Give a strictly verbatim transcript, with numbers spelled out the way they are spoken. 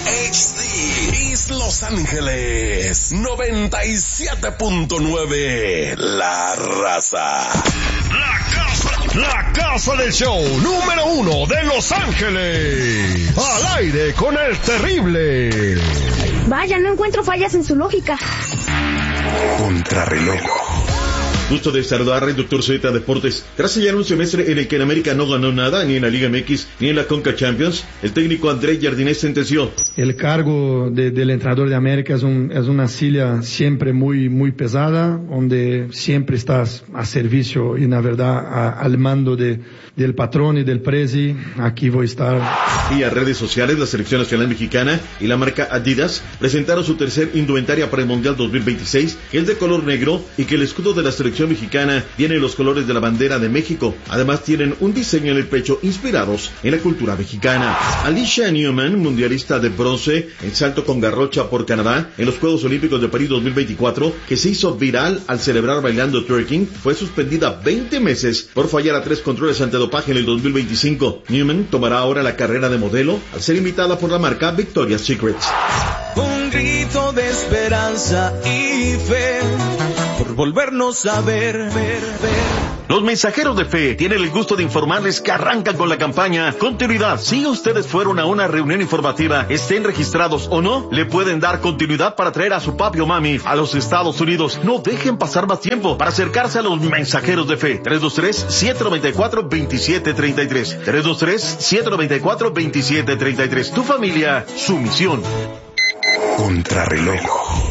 H D East Los Ángeles noventa y siete punto nueve. La Raza. La casa, la casa del show número uno de Los Ángeles. Al aire con el terrible. Vaya, no encuentro fallas en su lógica. Contrarreloj. Gusto de saludar al doctor Z Deportes. Tras ya un semestre en el que en América no ganó nada, ni en la Liga M X, ni en la Conca Champions, el técnico Andrés Jardinés sentenció: el cargo de, del entrenador de América es, un, es una silla siempre muy, muy pesada, donde siempre estás a servicio y, la verdad, a, al mando de, del patrón y del presi. Aquí voy a estar. Y a redes sociales, la Selección Nacional Mexicana y la marca Adidas presentaron su tercer indumentaria para el Mundial dos mil veintiséis, que es de color negro y que el escudo de la selección mexicana tiene los colores de la bandera de México. Además tienen un diseño en el pecho inspirados en la cultura mexicana. Alicia Newman, mundialista de bronce en salto con garrocha por Canadá en los Juegos Olímpicos de París dos mil veinticuatro, que se hizo viral al celebrar bailando twerking, fue suspendida veinte meses por fallar a tres controles antidopaje en el dos mil veinticinco. Newman tomará ahora la carrera de modelo al ser invitada por la marca Victoria's Secret. Un grito de esperanza y fe por volvernos a ver, ver, ver. Los mensajeros de fe tienen el gusto de informarles que arrancan con la campaña Continuidad. Si ustedes fueron a una reunión informativa, estén registrados o no, le pueden dar continuidad para traer a su papi o mami a los Estados Unidos. No dejen pasar más tiempo para acercarse a los mensajeros de fe. tres dos tres, siete nueve cuatro, dos siete tres tres. tres dos tres, siete nueve cuatro, dos siete tres tres. Tu familia, su misión. Contrarreloj.